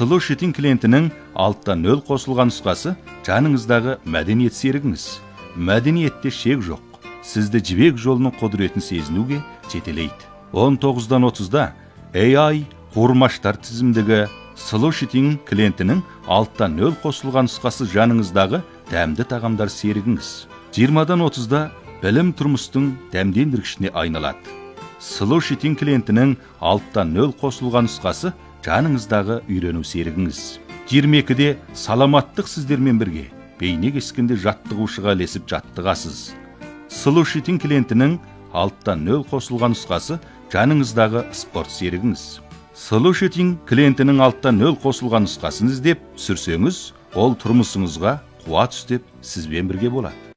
Solution клиентінің алттан нөл қосылған нұсқасы жаныңыздағы мәдениет серігіңіз. Мәдениетте шек жоқ. Сізді жібек жолының құдіретін сезінуге жетелейді. 19-дан 30-да AI қормаштар тізімдегі Solution клиентінің алттан нөл қосылған нұсқасы жаныңыздағы дәмді тағамдар серігіңіз. 20-дан 30-да білім тұрмыстың дәмдендіргішіне айналады. Solution клиентінің алттан нөл қосылған нұсқасы жаныңыздағы үйрену серігіңіз. 22-де саламаттық сіздермен бірге бейне кескенде жаттығушыға ілесіп жаттығасыз. Solution клиентінің алттан нөл қосылған нұсқасы жаныңыздағы спорт серігіңіз. Solution клиентінің алттан нөл қосылған нұсқасын іздеп сүрсеңіз, ол тұрмысыңызға қуат үстеп сізбен бірге болады.